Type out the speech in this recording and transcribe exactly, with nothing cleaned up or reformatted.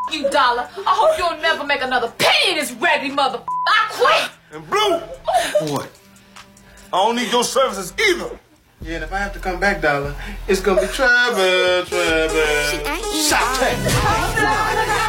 you, Dollar. I hope you'll never make another penny in this raggedy mother. I quit. And Blue, boy, I don't need your services either. Yeah, and if I have to come back, Dollar, it's gonna be trouble, trouble. Shot that.